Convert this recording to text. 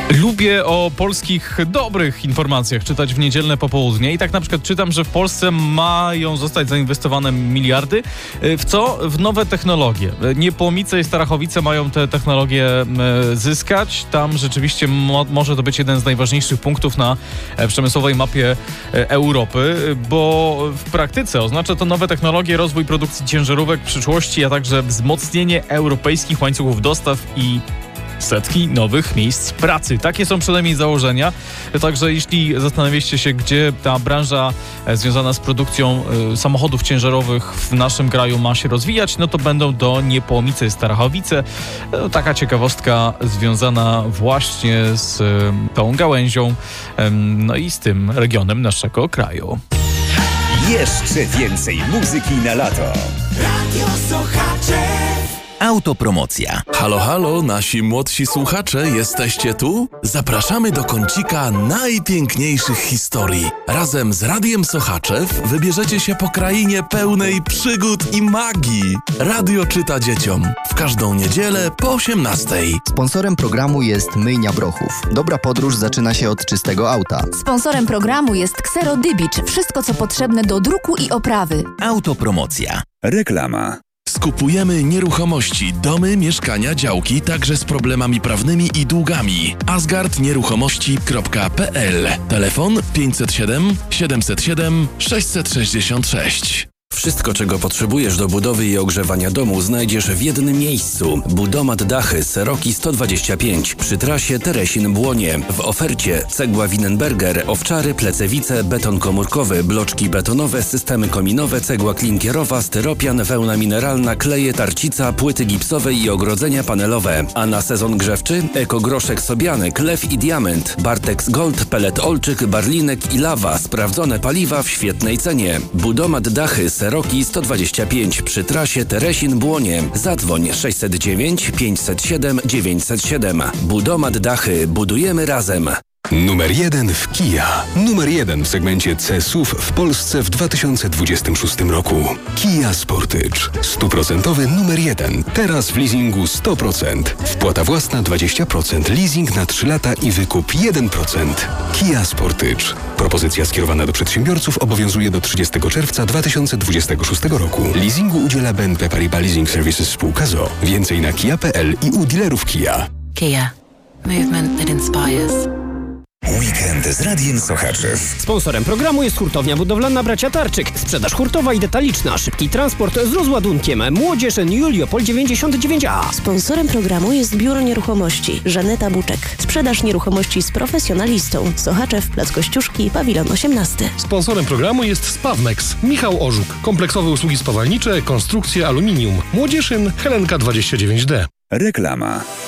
Lubię o polskich dobrych informacjach czytać w niedzielne popołudnie i tak na przykład czytam, że w Polsce mają zostać zainwestowane miliardy. W co? W nowe technologie. Niepołomice i Starachowice mają te technologie zyskać. Tam rzeczywiście może to być jeden z najważniejszych punktów na przemysłowej mapie Europy, bo w praktyce oznacza to nowe technologie, rozwój produkcji ciężarówek w przyszłości, a także wzmocnienie europejskich łańcuchów dostaw i setki nowych miejsc pracy. Takie są przynajmniej założenia. Także jeśli zastanawialiście się, gdzie ta branża związana z produkcją samochodów ciężarowych w naszym kraju ma się rozwijać, no to będą to Niepołomice i Starachowice. Taka ciekawostka związana właśnie z tą gałęzią, no i z tym regionem naszego kraju. Jeszcze więcej muzyki na lato. Radio Sochacze. Autopromocja. Halo, halo, nasi młodsi słuchacze, jesteście tu? Zapraszamy do kącika najpiękniejszych historii. Razem z Radiem Sochaczew wybierzecie się po krainie pełnej przygód i magii. Radio czyta dzieciom. W każdą niedzielę po 18:00. Sponsorem programu jest Myjnia Brochów. Dobra podróż zaczyna się od czystego auta. Sponsorem programu jest Xero Dybicz. Wszystko, co potrzebne do druku i oprawy. Autopromocja. Reklama. Skupujemy nieruchomości, domy, mieszkania, działki, także z problemami prawnymi i długami. asgardnieruchomości.pl. Telefon 507 707 666. Wszystko, czego potrzebujesz do budowy i ogrzewania domu, znajdziesz w jednym miejscu. Budomat Dachy Seroki 125 przy trasie Teresin-Błonie. W ofercie cegła Winenberger, owczary, plecewice, beton komórkowy, bloczki betonowe, systemy kominowe, cegła klinkierowa, styropian, wełna mineralna, kleje, tarcica, płyty gipsowe i ogrodzenia panelowe. A na sezon grzewczy ekogroszek Sobianek, Lew i Diament, Bartex Gold, pelet Olczyk, Barlinek i Lawa. Sprawdzone paliwa w świetnej cenie. Budomat Dachy Seroki 125 przy trasie Teresin-Błonie. Zadzwoń 609 507 907. Budomat Dachy. Budujemy razem. Numer 1 w Kia. Numer 1 w segmencie C-SUV w Polsce w 2026 roku. Kia Sportage. 100% numer 1. Teraz w leasingu 100%. Wpłata własna 20%. Leasing na 3 lata i wykup 1%. Kia Sportage. Propozycja skierowana do przedsiębiorców obowiązuje do 30 czerwca 2026 roku. Leasingu udziela BNP Paribas Leasing Services spółka ZOO. Więcej na kia.pl i u dealerów Kia. Kia. Movement that inspires. Weekend z Radiem Sochaczew. Sponsorem programu jest hurtownia budowlana Bracia Tarczyk. Sprzedaż hurtowa i detaliczna. Szybki transport z rozładunkiem. Młodzież Juliopol 99A. Sponsorem programu jest Biuro Nieruchomości Żaneta Buczek. Sprzedaż nieruchomości z profesjonalistą. Sochaczew, Plac Kościuszki, Pawilon 18. Sponsorem programu jest Spawnex. Michał Orzuk. Kompleksowe usługi spawalnicze, konstrukcje, aluminium. Młodzieżyn Helenka 29D. Reklama.